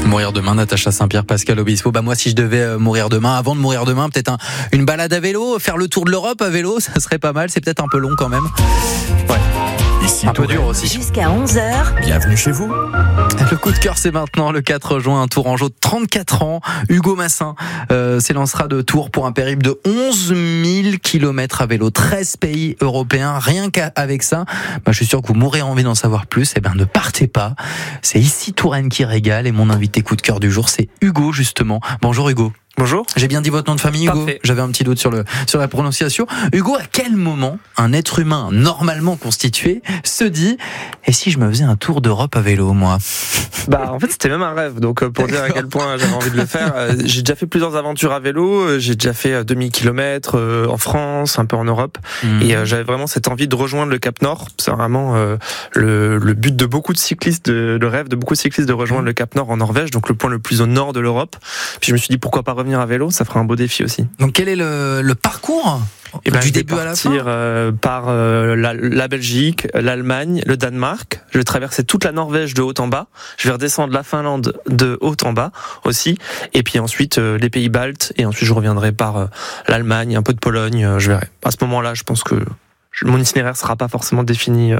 Mourir demain, Natacha Saint-Pierre, Pascal Obispo. Moi, si je devais mourir demain, avant de mourir demain, peut-être une balade à vélo, faire le tour de l'Europe à vélo, ça serait pas mal. C'est peut-être un peu long quand même. Ouais. Ici, un peu dur aussi. Jusqu'à 11h. Bienvenue chez vous. Le coup de cœur, c'est maintenant le 4 juin, un Tourangeau de 34 ans. Hugo Massin s'élancera de Tours pour un périple de 11 000 km à vélo, 13 pays européens. Rien qu'avec ça, je suis sûr que vous m'aurez envie d'en savoir plus. Ne partez pas. C'est ici Touraine qui régale et mon invité coup de cœur du jour, c'est Hugo justement. Bonjour Hugo. Bonjour. J'ai bien dit votre nom de famille, Hugo. Parfait. J'avais un petit doute sur la prononciation. Hugo, à quel moment un être humain normalement constitué se dit « Et si je me faisais un tour d'Europe à vélo, moi ?» En fait, c'était même un rêve. Donc, pour dire à quel point j'avais envie de le faire, j'ai déjà fait plusieurs aventures à vélo. J'ai déjà fait 2000 km en France, un peu en Europe. Et j'avais vraiment cette envie de rejoindre le Cap Nord. C'est vraiment le but de beaucoup de cyclistes, le rêve de beaucoup de cyclistes de rejoindre le Cap Nord en Norvège, donc le point le plus au nord de l'Europe. Puis je me suis dit, pourquoi pas revenir à vélo, ça ferait un beau défi aussi. Donc quel est le parcours du début à la fin? Par la Belgique, l'Allemagne, le Danemark. Je vais traverser toute la Norvège de haut en bas. Je vais redescendre la Finlande de haut en bas aussi. Et puis ensuite les pays baltes. Et ensuite je reviendrai par l'Allemagne, un peu de Pologne. Je verrai. À ce moment-là, je pense que mon itinéraire sera pas forcément défini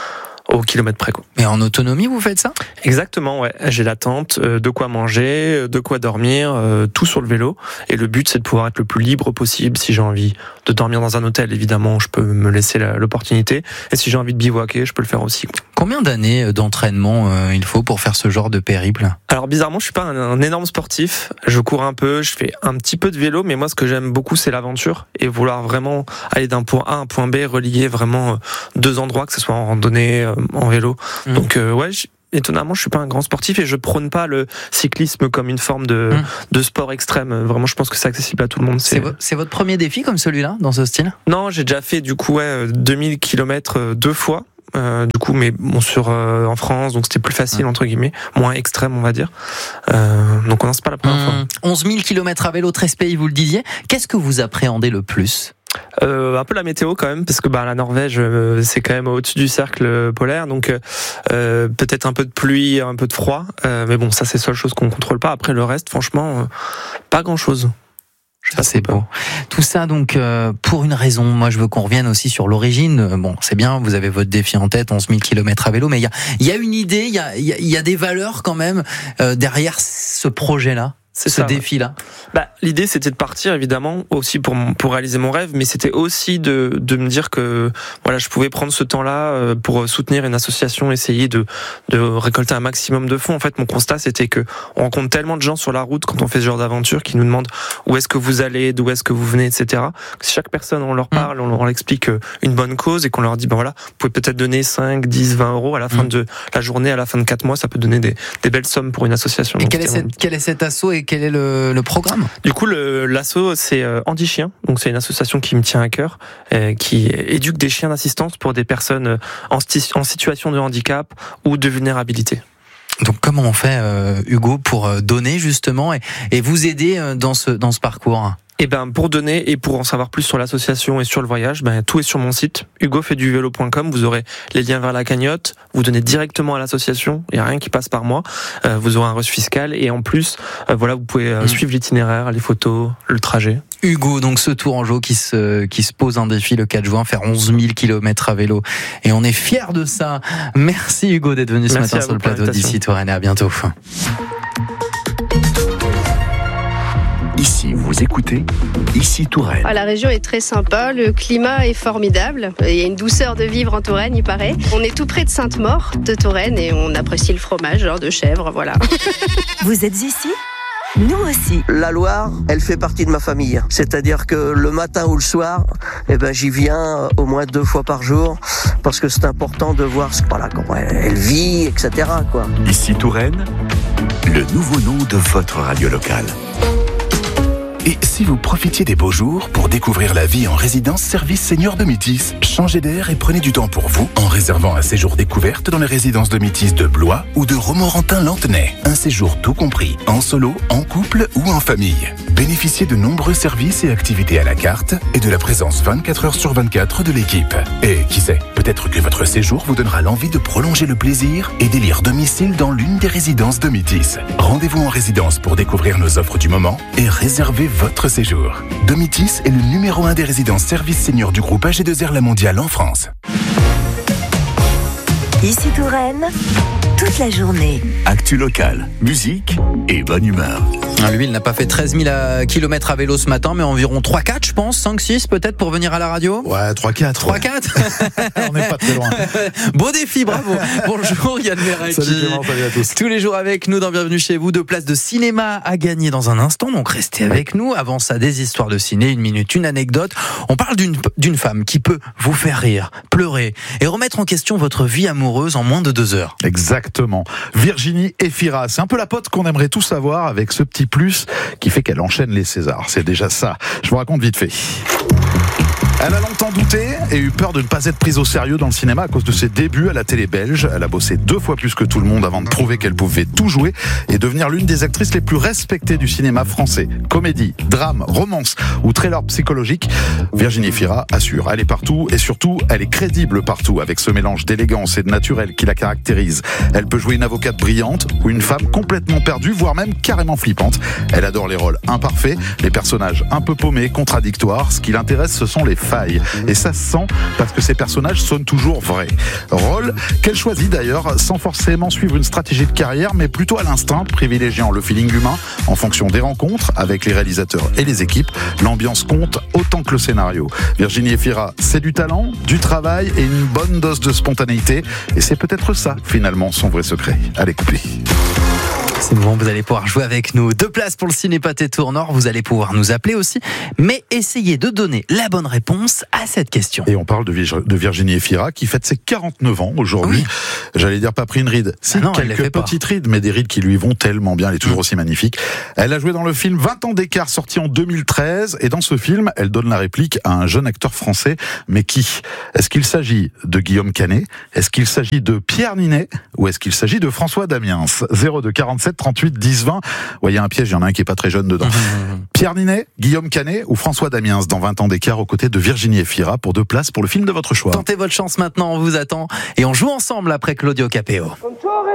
au kilomètre près, quoi. Mais en autonomie, vous faites ça? Exactement, ouais. J'ai la tente, de quoi manger, de quoi dormir, tout sur le vélo. Et le but, c'est de pouvoir être le plus libre possible. Si j'ai envie de dormir dans un hôtel, évidemment, je peux me laisser l'opportunité. Et si j'ai envie de bivouaquer, je peux le faire aussi. Combien d'années d'entraînement il faut pour faire ce genre de périple? Alors bizarrement, je suis pas un énorme sportif. Je cours un peu, je fais un petit peu de vélo, mais moi, ce que j'aime beaucoup, c'est l'aventure et vouloir vraiment aller d'un point A à un point B, relier vraiment deux endroits, que ce soit en randonnée, en vélo. Donc étonnamment, je suis pas un grand sportif et je prône pas le cyclisme comme une forme de sport extrême. Vraiment, je pense que c'est accessible à tout le monde. C'est votre premier défi comme celui-là, dans ce style? Non, j'ai déjà fait 2000 km 2 fois. Mais en France, donc c'était plus facile entre guillemets, moins extrême on va dire. Donc non, c'est pas la première fois. 11 000 km à vélo, 13 pays, vous le disiez. Qu'est-ce que vous appréhendez le plus? Un peu la météo quand même, parce que la Norvège c'est quand même au-dessus du cercle polaire, donc peut-être un peu de pluie, un peu de froid, mais bon, ça c'est la seule chose qu'on contrôle pas. Après le reste, franchement, pas grand-chose. Ça c'est beau. Tout ça donc pour une raison. Moi je veux qu'on revienne aussi sur l'origine. Bon, c'est bien, vous avez votre défi en tête, 11 000 km à vélo, mais il y a une idée, il y a des valeurs quand même derrière ce projet-là. C'est ce défi-là. L'idée, c'était de partir, évidemment, aussi pour réaliser mon rêve, mais c'était aussi de me dire que, je pouvais prendre ce temps-là pour soutenir une association, essayer de récolter un maximum de fonds. En fait, mon constat, c'était que on rencontre tellement de gens sur la route quand on fait ce genre d'aventure qui nous demandent où est-ce que vous allez, d'où est-ce que vous venez, etc. Si chaque personne, on leur parle, on leur explique une bonne cause et qu'on leur dit, vous pouvez peut-être donner 5, 10, 20 euros à la fin de la journée, à la fin de 4 mois, ça peut donner des belles sommes pour une association. Et quel est cet asso et quel est le programme? Du coup, l'asso, c'est Andy Chien. Donc, c'est une association qui me tient à cœur, qui éduque des chiens d'assistance pour des personnes en situation de handicap ou de vulnérabilité. Donc, comment on fait, Hugo, pour donner justement et vous aider dans ce parcours? Pour donner et pour en savoir plus sur l'association et sur le voyage, tout est sur mon site hugofaitduvélo.com. Vous aurez les liens vers la cagnotte. Vous donnez directement à l'association. Il n'y a rien qui passe par moi. Vous aurez un reçu fiscal et en plus, vous pouvez suivre l'itinéraire, les photos, le trajet. Hugo, donc ce Tourangeau qui se pose un défi le 4 juin, faire 11 000 km à vélo. Et on est fiers de ça. Merci Hugo d'être venu ce matin sur le plateau d'Ici Touraine. À bientôt. Ici, vous écoutez Ici Touraine. La région est très sympa, le climat est formidable. Il y a une douceur de vivre en Touraine, il paraît. On est tout près de Sainte-Maure, de Touraine, et on apprécie le fromage, de chèvre, voilà. Vous êtes ici ? Nous aussi. La Loire, elle fait partie de ma famille. C'est-à-dire que le matin ou le soir, j'y viens au moins 2 fois par jour parce que c'est important de voir comment elle vit, etc. Ici Touraine, le nouveau nom de votre radio locale. Et si vous profitiez des beaux jours pour découvrir la vie en résidence service senior de Métis, changez d'air et prenez du temps pour vous en réservant un séjour découverte dans les résidences de Métis de Blois ou de Romorantin-Lantenay. Un séjour tout compris, en solo, en couple ou en famille. Bénéficiez de nombreux services et activités à la carte et de la présence 24 heures sur 24 de l'équipe. Et qui sait, peut-être Peut-être que votre séjour vous donnera l'envie de prolonger le plaisir et d'élire domicile dans l'une des résidences Domitis. Rendez-vous en résidence pour découvrir nos offres du moment et réserver votre séjour. Domitis est le numéro 1 des résidences services seniors du groupe AG2R La Mondiale en France. Ici Touraine, toute la journée. Actu locale, musique et bonne humeur. Lui, il n'a pas fait 13 000 kilomètres à vélo ce matin, mais environ 3-4, je pense, 5-6 peut-être pour venir à la radio. Ouais, 3-4. 3-4 On n'est pas très loin. Beau défi, bravo. Bonjour Yann Meraki. Salut Clément, salut à tous. Tous les jours avec nous dans Bienvenue chez vous. 2 places de cinéma à gagner dans un instant, donc restez avec nous. Avant ça, des histoires de ciné, 1 minute, une anecdote. On parle d'une femme qui peut vous faire rire, pleurer et remettre en question votre vie amoureuse en moins de 2 heures. Exactement. Virginie Efira, c'est un peu la pote qu'on aimerait tous avoir avec ce petit plus qui fait qu'elle enchaîne les Césars. C'est déjà ça. Je vous raconte vite fait. Elle a longtemps douté et eu peur de ne pas être prise au sérieux dans le cinéma à cause de ses débuts à la télé belge. Elle a bossé 2 fois plus que tout le monde avant de prouver qu'elle pouvait tout jouer et devenir l'une des actrices les plus respectées du cinéma français. Comédie, drame, romance ou thriller psychologique, Virginie Efira assure. Elle est partout et surtout, elle est crédible partout avec ce mélange d'élégance et de naturel qui la caractérise. Elle peut jouer une avocate brillante ou une femme complètement perdue, voire même carrément flippante. Elle adore les rôles imparfaits, les personnages un peu paumés, contradictoires. Ce qui l'intéresse, ce sont les failles. Et ça se sent parce que ces personnages sonnent toujours vrais. Rôle qu'elle choisit d'ailleurs sans forcément suivre une stratégie de carrière, mais plutôt à l'instinct, privilégiant le feeling humain en fonction des rencontres avec les réalisateurs et les équipes. L'ambiance compte autant que le scénario. Virginie Efira, c'est du talent, du travail et une bonne dose de spontanéité. Et c'est peut-être ça, finalement, son vrai secret. Allez, coupez. C'est bon, vous allez pouvoir jouer avec nous. 2 places pour le Ciné Pâté Tour Nord. Vous allez pouvoir nous appeler aussi. Mais essayez de donner la bonne réponse à cette question. Et on parle de Virginie Efira qui fête ses 49 ans aujourd'hui. Oui. J'allais dire pas pris une ride. Si, non, quelques petites rides, mais des rides qui lui vont tellement bien. Elle est toujours aussi magnifique. Elle a joué dans le film 20 ans d'écart, sorti en 2013. Et dans ce film, elle donne la réplique à un jeune acteur français. Mais qui ? Est-ce qu'il s'agit de Guillaume Canet ? Est-ce qu'il s'agit de Pierre Ninet ? Ou est-ce qu'il s'agit de François Damiens ? 02 47 38 10 20. Ouais, il y a un piège, il y en a un qui est pas très jeune dedans. Pierre Ninet, Guillaume Canet ou François Damiens dans 20 ans d'écart aux côtés de Virginie Efira pour 2 places pour le film de votre choix. Tentez votre chance maintenant, on vous attend et on joue ensemble après Claudio Capéo.